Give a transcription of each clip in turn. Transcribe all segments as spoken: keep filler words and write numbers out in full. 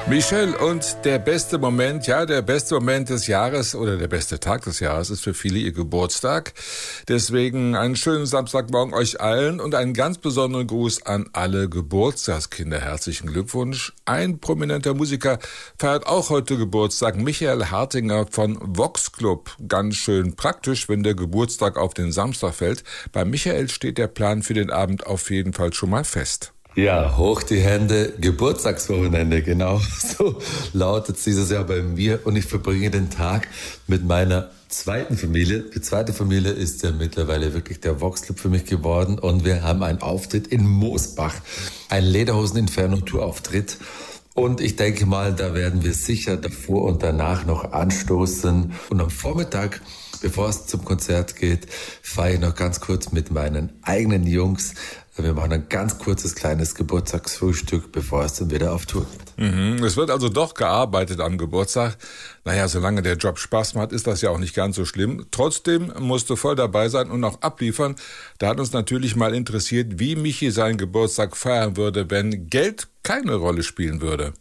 Michelle, und der beste Moment, ja, der beste Moment des Jahres oder der beste Tag des Jahres ist für viele ihr Geburtstag. Deswegen einen schönen Samstagmorgen euch allen und einen ganz besonderen Gruß an alle Geburtstagskinder. Herzlichen Glückwunsch. Ein prominenter Musiker feiert auch heute Geburtstag, Michael Hartinger von Vox Club. Ganz schön praktisch, wenn der Geburtstag auf den Samstag fällt. Bei Michael steht der Plan für den Abend auf jeden Fall schon mal fest. Ja, hoch die Hände, Geburtstagswochenende, genau so lautet es dieses Jahr bei mir, und ich verbringe den Tag mit meiner zweiten Familie. Die zweite Familie ist ja mittlerweile wirklich der Vox Club für mich geworden, und wir haben einen Auftritt in Moosbach, ein Lederhosen-Inferno-Tour-Auftritt, und ich denke mal, da werden wir sicher davor und danach noch anstoßen, und am Vormittag, bevor es zum Konzert geht, feiere ich noch ganz kurz mit meinen eigenen Jungs. Wir machen ein ganz kurzes, kleines Geburtstagsfrühstück, bevor es dann wieder auf Tour geht. Mhm, es wird also doch gearbeitet am Geburtstag. Naja, solange der Job Spaß macht, ist das ja auch nicht ganz so schlimm. Trotzdem musst du voll dabei sein und auch abliefern. Da hat uns natürlich mal interessiert, wie Michi seinen Geburtstag feiern würde, wenn Geld keine Rolle spielen würde.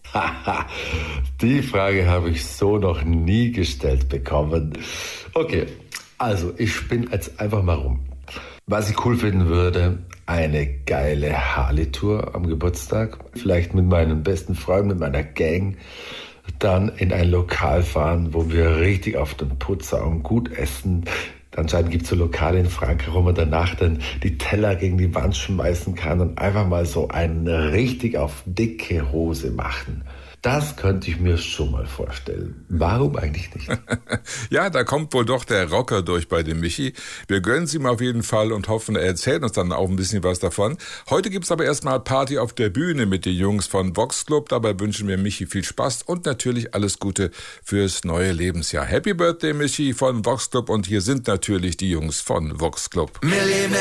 Die Frage habe ich so noch nie gestellt bekommen. Okay, also ich spinne jetzt einfach mal rum. Was ich cool finden würde, eine geile Harley-Tour am Geburtstag. Vielleicht mit meinen besten Freunden, mit meiner Gang. Dann in ein Lokal fahren, wo wir richtig auf den Putz hauen, gut essen. Anscheinend gibt es so Lokale in Frankreich, wo man danach dann die Teller gegen die Wand schmeißen kann und einfach mal so eine richtig auf dicke Hose machen. Das könnte ich mir schon mal vorstellen. Warum eigentlich nicht? Ja, da kommt wohl doch der Rocker durch bei dem Michi. Wir gönnen es ihm auf jeden Fall und hoffen, er erzählt uns dann auch ein bisschen was davon. Heute gibt's aber erstmal Party auf der Bühne mit den Jungs von Vox Club. Dabei wünschen wir Michi viel Spaß und natürlich alles Gute fürs neue Lebensjahr. Happy Birthday, Michi von Vox Club, und hier sind natürlich die Jungs von Vox Club.